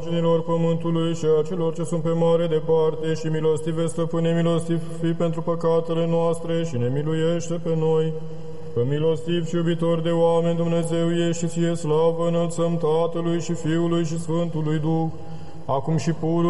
Genilor pământului și a celor ce sunt pe mare departe și milostive, stăpâne, milostiv fi pentru păcatele noastre și ne miluiește pe noi. Că milostiv și iubitor de oameni, Dumnezeu ești și ție slavă înălțăm Tatălui și Fiului și Sfântului Duh, acum și pururea